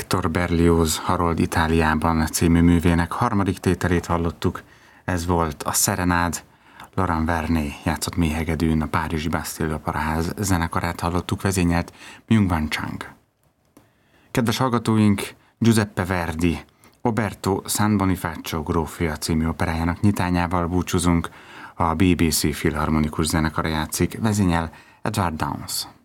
Hector Berlioz Harold Itáliában című művének harmadik tételét hallottuk. Ez volt a Serenád. Laurent Vernet játszott méhegedűn, a Párizsi Bastille Operaház zenekarát hallottuk, vezényelt Myung-Whun Chung. Kedves hallgatóink, Giuseppe Verdi Oberto San Bonifacio grófja című operájának nyitányával búcsúzunk. A BBC Filharmonikus zenekara játszik, vezényel Edward Downes.